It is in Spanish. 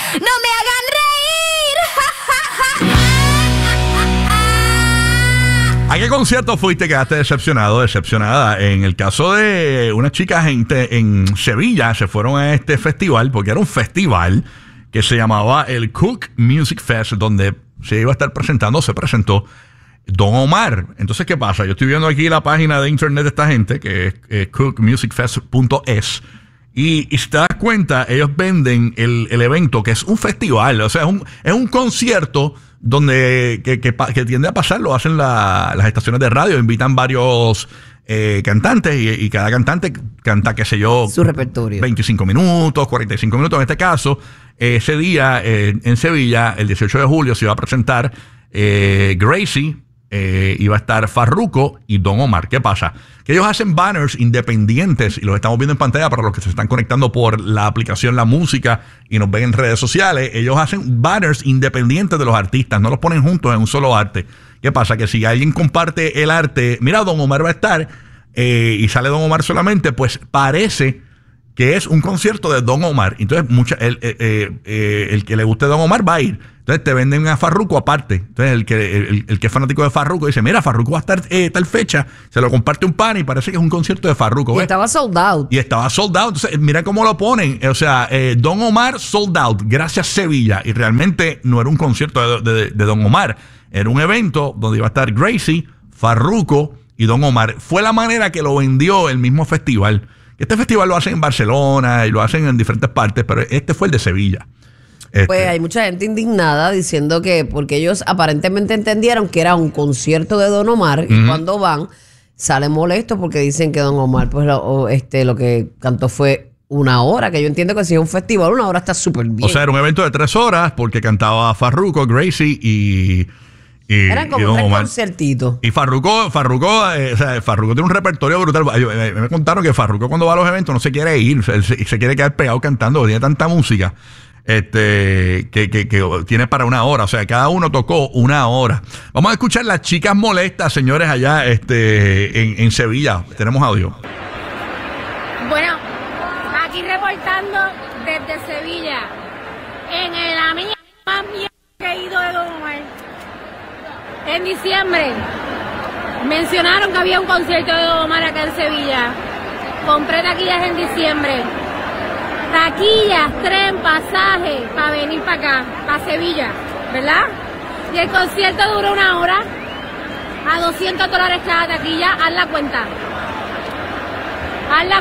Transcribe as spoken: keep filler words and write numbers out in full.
No me hagan reír. ¿A qué concierto fuiste que quedaste decepcionado, decepcionada? En el caso de unas chicas en, en Sevilla, se fueron a este festival, porque era un festival que se llamaba el Cook Music Fest, donde se iba a estar presentando, se presentó Don Omar. Entonces, ¿qué pasa? Yo estoy viendo aquí la página de internet de esta gente, que es eh, cook music fest punto es, y, y si te das cuenta, ellos venden el, el evento, que es un festival, o sea, es un, es un concierto donde que, que, que tiende a pasar, lo hacen la, las estaciones de radio, invitan varios eh, cantantes y, y cada cantante canta, qué sé yo, su repertorio, veinticinco minutos, cuarenta y cinco minutos. En este caso, eh, ese día eh, en Sevilla, el dieciocho de julio, se iba a presentar eh, Gracie, eh, iba a estar Farruko y Don Omar. ¿Qué pasa? Que ellos hacen banners independientes y los estamos viendo en pantalla para los que se están conectando por la aplicación La Música y nos ven en redes sociales. Ellos hacen banners independientes de los artistas, no los ponen juntos en un solo arte. ¿Qué pasa? Que si alguien comparte el arte, mira, Don Omar va a estar eh, y sale Don Omar solamente, pues parece que es un concierto de Don Omar. Entonces, mucha, el, eh, eh, eh, el que le guste Don Omar va a ir. Entonces, te venden a Farruko aparte. Entonces, el que, el, el que es fanático de Farruko dice, mira, Farruko va a estar eh, tal fecha. Se lo comparte un pan y parece que es un concierto de Farruko. Y ¿ves? estaba sold out. Y estaba sold out. Entonces, mira cómo lo ponen. O sea, eh, Don Omar sold out. Gracias, Sevilla. Y realmente no era un concierto de, de, de Don Omar. Era un evento donde iba a estar Gracie, Farruko y Don Omar. Fue la manera que lo vendió el mismo festival. Este festival lo hacen en Barcelona y lo hacen en diferentes partes, pero este fue el de Sevilla. Este. Pues hay mucha gente indignada diciendo que porque ellos aparentemente entendieron que era un concierto de Don Omar, uh-huh. y cuando van salen molestos porque dicen que Don Omar pues lo, este, lo que cantó fue una hora, que yo entiendo que si es un festival una hora está súper bien. O sea, era un evento de tres horas porque cantaba Farruko, Gracie y... Y, eran como tres concertitos. Y Farruko, Farruko, eh, o sea, Farruko tiene un repertorio brutal. Yo, eh, me contaron que Farruko cuando va a los eventos no se quiere ir, se, se, se quiere quedar pegado cantando, tiene tanta música este, que, que, que tiene para una hora. O sea, cada uno tocó una hora. Vamos a escuchar las chicas molestas, señores, allá este, en, en Sevilla. Tenemos audio. Bueno, aquí reportando desde Sevilla, en la mía más mierda que he ido de Don Omar. En diciembre mencionaron que había un concierto de Don Omar acá en Sevilla. Compré taquillas en diciembre. Taquillas, tren, pasaje para venir para acá, para Sevilla, ¿verdad? Y el concierto duró una hora. A doscientos dólares cada taquilla. Haz la cuenta. Haz la